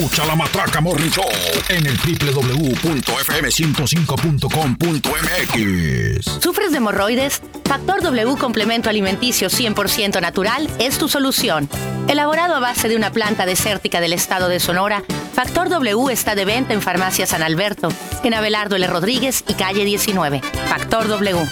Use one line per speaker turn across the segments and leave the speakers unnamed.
Escucha la Matraca Morning Show en el www.fm105.com.mx.
¿Sufres de hemorroides? Factor W Complemento Alimenticio 100% natural es tu solución. Elaborado a base de una planta desértica del estado de Sonora, Factor W está de venta en Farmacia San Alberto, en Abelardo L. Rodríguez y calle 19. Factor W.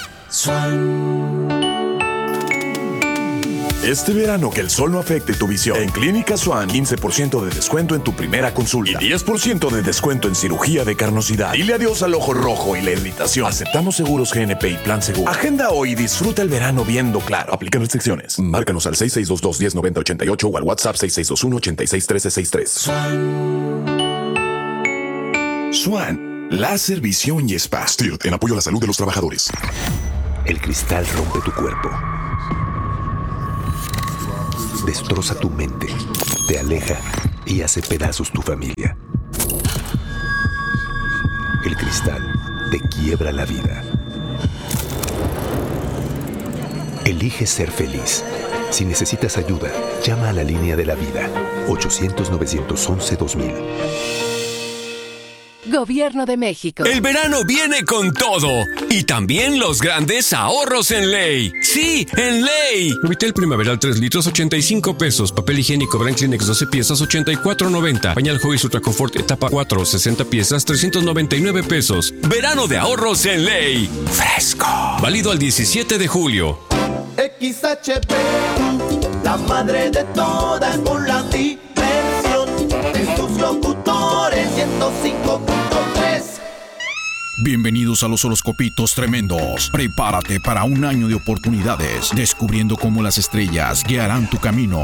Este verano que el sol no afecte tu visión. En Clínica Swan, 15% de descuento en tu primera consulta y 10% de descuento en cirugía de carnosidad. Dile adiós al ojo rojo y la irritación. Aceptamos seguros GNP y Plan Seguro. Agenda hoy y disfruta el verano viendo claro. Aplican restricciones. Márcanos al 6622-109088 o al WhatsApp 6621-861363. Swan, láser, visión y spa. STIRT, en apoyo a la salud de los trabajadores.
El cristal rompe tu cuerpo. Destroza tu mente, te aleja y hace pedazos tu familia. El cristal te quiebra la vida. Elige ser feliz. Si necesitas ayuda, llama a la línea de la vida. 800-911-2000.
Gobierno de México.
El verano viene con todo. Y también los grandes ahorros en Ley. ¡Sí, en Ley! Vitel primaveral 3 litros, 85 pesos. Papel higiénico Brand Kleenex 12 piezas, 84.90. Pañal Huggies Ultra Confort etapa 4, 60 piezas, 399 pesos. Verano de ahorros en Ley. Fresco. Válido al 17 de julio.
XHP, la madre de todas con la diversión de sus locutores 105.3.
Bienvenidos a los horoscopitos tremendos. Prepárate para un año de oportunidades, descubriendo cómo las estrellas guiarán tu camino.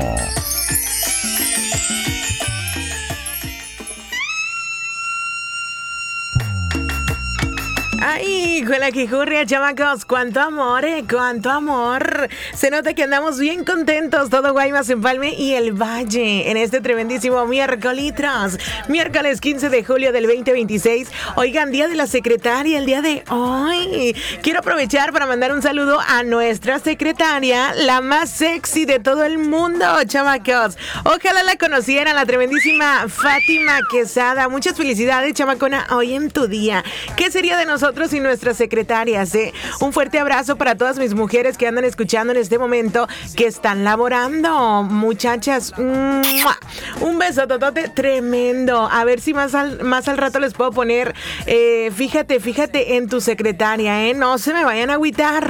Ay, con la quijurria, chamacos, cuánto amor, cuánto amor. Se nota que andamos bien contentos, todo Guaymas, Empalme y el Valle, en este tremendísimo miércoles 15 de julio del 2026. Oigan, día de la secretaria, el día de hoy. Quiero aprovechar para mandar un saludo a nuestra secretaria, la más sexy de todo el mundo, chamacos. Ojalá la conocieran, la tremendísima Fátima Quesada. Muchas felicidades, chamacona, hoy en tu día. ¿Qué sería de nosotros y nuestras secretarias? Un fuerte abrazo para todas mis mujeres que andan escuchando en este momento, que están laborando. Muchachas, un besototote tremendo. A ver si más al rato les puedo poner, fíjate en tu secretaria, no se me vayan a agüitar.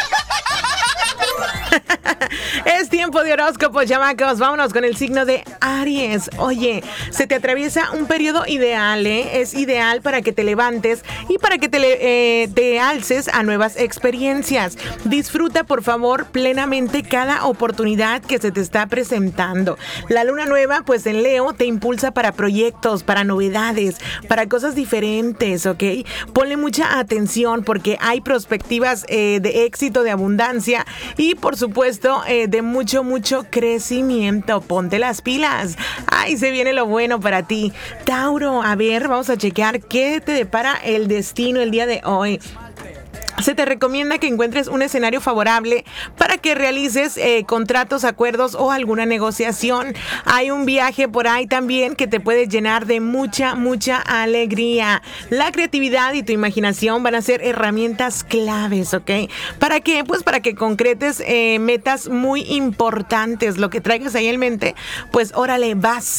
Es tiempo de horóscopos, chamacos. Vámonos con el signo de Aries. Oye, se te atraviesa un periodo ideal, Es ideal para que te levantes y para que te alces a nuevas experiencias. Disfruta, por favor, plenamente cada oportunidad que se te está presentando. La luna nueva, pues en Leo, te impulsa para proyectos, para novedades, para cosas diferentes, ¿ok? Ponle mucha atención porque hay perspectivas de éxito, de abundancia y, por supuesto, de mucho crecimiento. Ponte las pilas. Ay, se viene lo bueno para ti. Tauro, a ver, vamos a chequear qué te depara el destino el día de hoy. Se te recomienda que encuentres un escenario favorable para que realices contratos, acuerdos o alguna negociación. Hay un viaje por ahí también que te puede llenar de mucha alegría. La creatividad y tu imaginación van a ser herramientas claves, ¿ok? ¿Para qué? Pues para que concretes metas muy importantes. Lo que traigas ahí en mente, pues órale.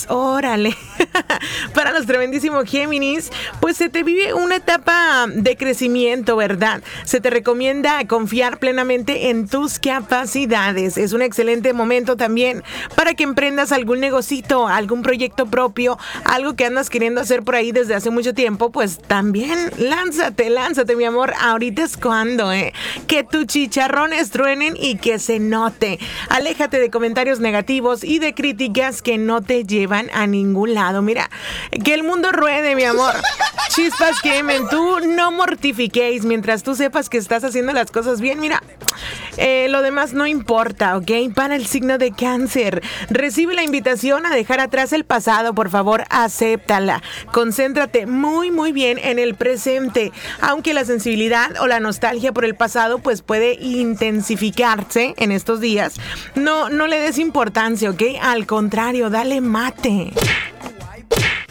Para los tremendísimos Géminis, pues se te vive una etapa de crecimiento, ¿verdad? Se te recomienda confiar plenamente en tus capacidades. Es un excelente momento también para que emprendas algún negocito, algún proyecto propio, algo que andas queriendo hacer por ahí desde hace mucho tiempo. Pues también lánzate, mi amor. Ahorita es cuando, que tus chicharrones truenen y que se note. Aléjate de comentarios negativos y de críticas que no te llevan a ningún lado. Mira, que el mundo ruede, mi amor. Chispas quemen, tú no mortifiquéis mientras tú sepas que estás haciendo las cosas bien. Mira, lo demás no importa, ¿ok? Para el signo de Cáncer, recibe la invitación a dejar atrás el pasado. Por favor, acéptala. Concéntrate muy bien en el presente. Aunque la sensibilidad o la nostalgia por el pasado pues puede intensificarse en estos días, no le des importancia, ¿ok? Al contrario, dale mate.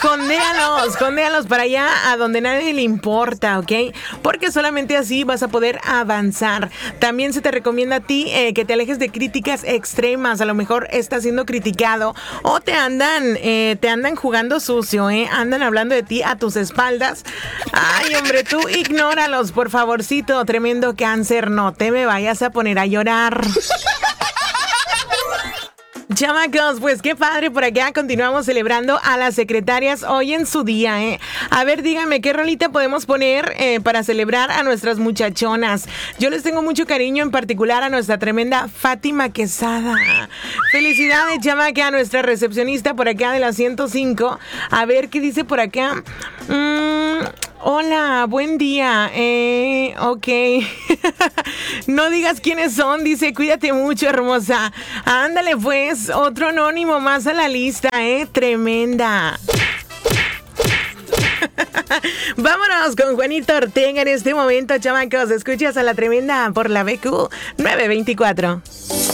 Condéalos para allá a donde nadie le importa, ¿ok? Porque solamente así vas a poder avanzar. También se te recomienda a ti que te alejes de críticas extremas. A lo mejor estás siendo criticado o te andan jugando sucio, andan hablando de ti a tus espaldas. Ay, hombre, tú ignóralos, por favorcito. Tremendo cáncer, no te me vayas a poner a llorar. Chamacos, pues qué padre, por acá continuamos celebrando a las secretarias hoy en su día, A ver, díganme, ¿qué rolita podemos poner para celebrar a nuestras muchachonas? Yo les tengo mucho cariño, en particular a nuestra tremenda Fátima Quesada. Felicidades, chamaca, a nuestra recepcionista por acá de la 105. A ver, ¿qué dice por acá? Hola, buen día. Ok. No digas quiénes son, dice, cuídate mucho, hermosa. Ándale, pues, otro anónimo más a la lista, Tremenda. Vámonos con Juanito Ortega en este momento, chamacos. Escuchas a la Tremenda por la BQ 924.